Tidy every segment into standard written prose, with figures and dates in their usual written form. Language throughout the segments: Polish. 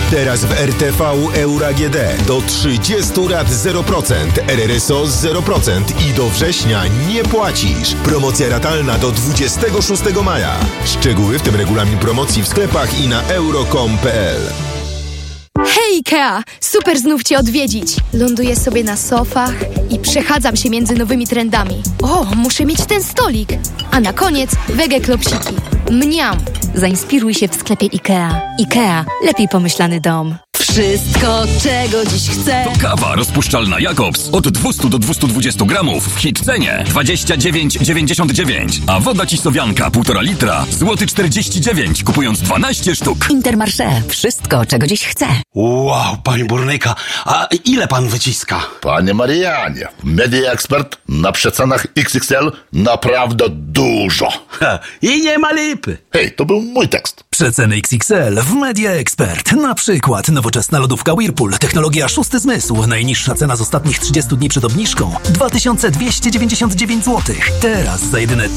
Teraz w RTV Euro AGD do 30 lat 0%, RRSO 0% i do września nie płacisz. Promocja ratalna do 26 maja. Szczegóły, w tym regulamin promocji w sklepach i na euro.com.pl. Hej Ikea! Super znów Cię odwiedzić. Ląduję sobie na sofach i przechadzam się między nowymi trendami. O, muszę mieć ten stolik. A na koniec wege klopsiki. Mniam! Zainspiruj się w sklepie IKEA. IKEA. Lepiej pomyślany dom. Wszystko, czego dziś chcę. To kawa rozpuszczalna Jakobs od 200 do 220 gramów w hit cenie 29,99. A woda cisowianka 1,5 litra złoty 49, kupując 12 sztuk. Intermarché. Wszystko, czego dziś chcę. Wow, panie burnyka, a ile pan wyciska? Panie Marianie, Media Expert na przecenach XXL naprawdę dużo. I nie ma lipy. Hej, to był mój tekst. Przeceny XXL w Media Expert. Na przykład nowoczesna lodówka Whirlpool, technologia szósty zmysł. Najniższa cena z ostatnich 30 dni przed obniżką 2299 zł. Teraz za jedyne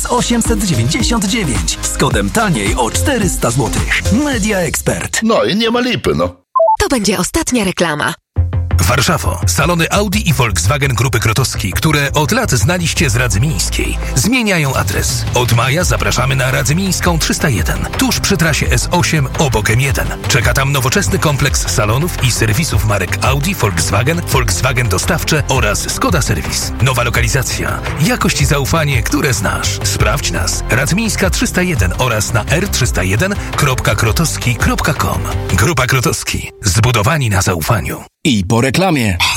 1899 z kodem taniej o 400 zł. Media Expert. No i nie ma lipy, no. To będzie ostatnia reklama. Warszawo. Salony Audi i Volkswagen Grupy Krotowski, które od lat znaliście z Radzymińskiej, zmieniają adres. Od maja zapraszamy na Radzymińską 301, tuż przy trasie S8 obok M1. Czeka tam nowoczesny kompleks salonów i serwisów marek Audi, Volkswagen Dostawcze oraz Skoda Serwis. Nowa lokalizacja, jakość i zaufanie, które znasz. Sprawdź nas. Radzymińska 301 oraz na r301.krotowski.com. Grupa Krotowski. Zbudowani na zaufaniu. I po reklamie.